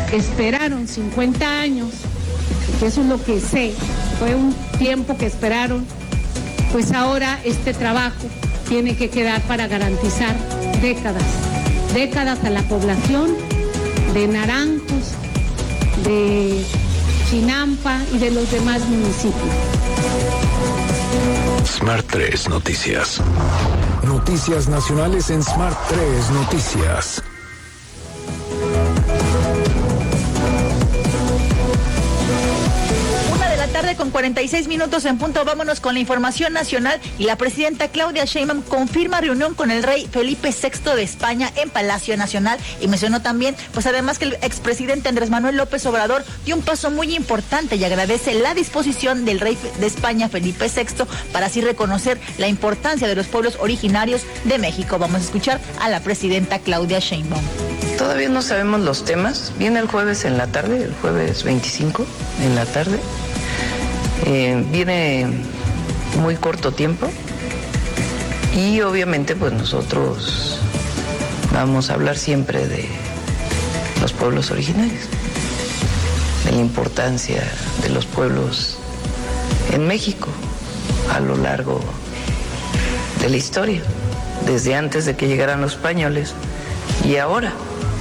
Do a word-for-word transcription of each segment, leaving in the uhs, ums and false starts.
esperaron cincuenta años, que eso es lo que sé, fue un tiempo que esperaron, pues ahora este trabajo tiene que quedar para garantizar décadas, décadas a la población de Naranjos, de Chinampa y de los demás municipios. Smart tres Noticias. Noticias nacionales en Smart tres Noticias. Tarde con cuarenta y seis minutos en punto. Vámonos con la información nacional. Y la presidenta Claudia Sheinbaum confirma reunión con el rey Felipe sexto de España en Palacio Nacional, y mencionó también, pues además, que el expresidente Andrés Manuel López Obrador dio un paso muy importante y agradece la disposición del rey de España Felipe sexto para así reconocer la importancia de los pueblos originarios de México. Vamos a escuchar a la presidenta Claudia Sheinbaum. Todavía no sabemos los temas. Viene el jueves en la tarde, el jueves veinticinco en la tarde. Eh, viene muy corto tiempo y obviamente pues nosotros vamos a hablar siempre de los pueblos originarios, de la importancia de los pueblos en México a lo largo de la historia, desde antes de que llegaran los españoles y ahora,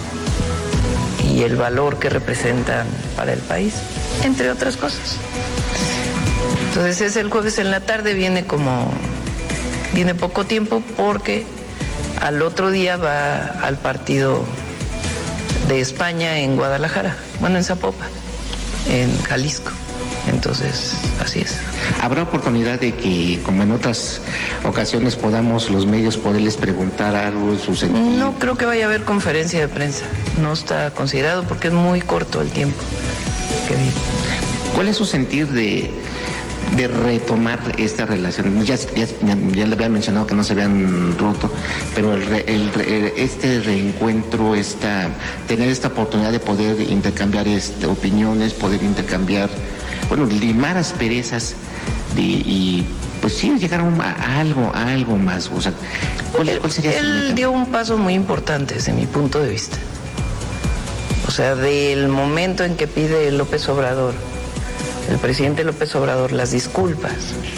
y el valor que representan para el país, entre otras cosas. Entonces es el jueves en la tarde, viene como, viene poco tiempo porque al otro día va al partido de España en Guadalajara, bueno, en Zapopan, en Jalisco. Entonces, así es. ¿Habrá oportunidad de que, como en otras ocasiones, podamos los medios poderles preguntar algo en su sentido? No creo que vaya a haber conferencia de prensa, no está considerado porque es muy corto el tiempo que viene. ¿Cuál es su sentir de... de retomar esta relación? Ya, ya, ya le había mencionado que no se habían roto, pero el, el, el, este reencuentro, esta, tener esta oportunidad de poder intercambiar este, opiniones, poder intercambiar, bueno, limar asperezas de, y pues sí, llegar a, un, a algo, a algo más. O sea, ¿cuál, cuál sería su Él dio un paso muy importante desde mi punto de vista. O sea, del momento en que pide López Obrador, el presidente López Obrador, las disculpas,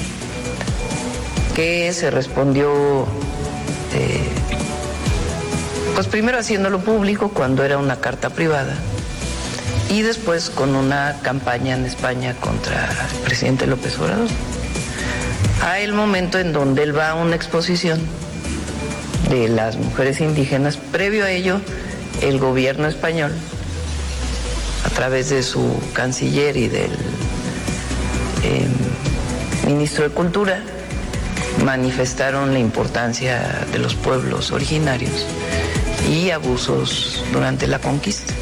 que se respondió, eh, pues primero haciéndolo público cuando era una carta privada y después con una campaña en España contra el presidente López Obrador. A el momento en donde él va a una exposición de las mujeres indígenas, previo a ello, el gobierno español, a través de su canciller y del Eh, ministro de Cultura, manifestaron la importancia de los pueblos originarios y abusos durante la conquista.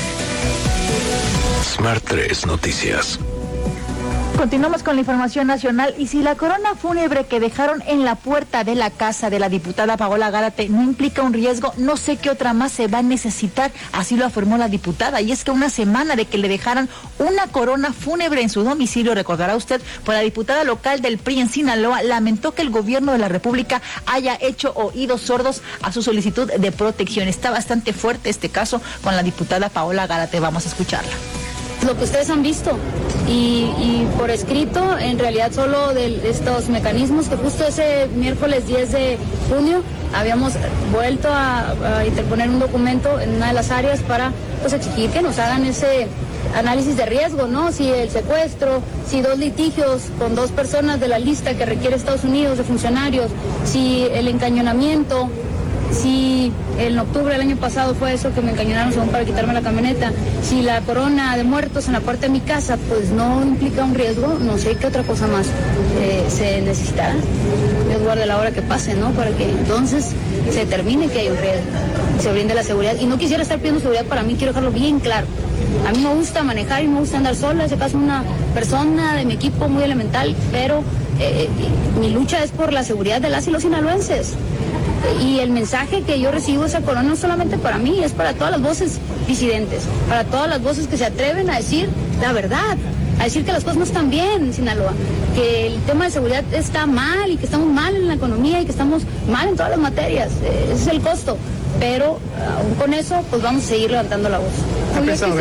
Smart tres Noticias. Continuamos con la información nacional. Y si la corona fúnebre que dejaron en la puerta de la casa de la diputada Paola Gárate no implica un riesgo, no sé qué otra más se va a necesitar, así lo afirmó la diputada. Y es que una semana de que le dejaran una corona fúnebre en su domicilio, recordará usted, pues la diputada local del P R I en Sinaloa lamentó que el gobierno de la República haya hecho oídos sordos a su solicitud de protección. Está bastante fuerte este caso con la diputada Paola Gárate. Vamos a escucharla. Lo que ustedes han visto y, y por escrito, en realidad solo de estos mecanismos que justo ese miércoles diez de junio habíamos vuelto a, a interponer un documento en una de las áreas para pues exigir que nos hagan ese análisis de riesgo, ¿no? Si el secuestro, si dos litigios con dos personas de la lista que requiere Estados Unidos de funcionarios, si el encañonamiento, si en octubre del año pasado fue eso que me encañonaron según para quitarme la camioneta, si la corona de muertos en la puerta de mi casa pues no implica un riesgo, no sé qué otra cosa más eh, se necesitará. Dios guarde la hora que pase, ¿no? Para que entonces se determine que hay un riesgo, se brinde la seguridad. Y no quisiera estar pidiendo seguridad para mí, quiero dejarlo bien claro. A mí me gusta manejar y me gusta andar sola, en ese caso una persona de mi equipo muy elemental, pero eh, mi lucha es por la seguridad de las y los sinaloenses. Y el mensaje que yo recibo de esa corona no solamente para mí, es para todas las voces disidentes, para todas las voces que se atreven a decir la verdad, a decir que las cosas no están bien en Sinaloa, que el tema de seguridad está mal y que estamos mal en la economía y que estamos mal en todas las materias. Ese es el costo, pero aún con eso pues vamos a seguir levantando la voz.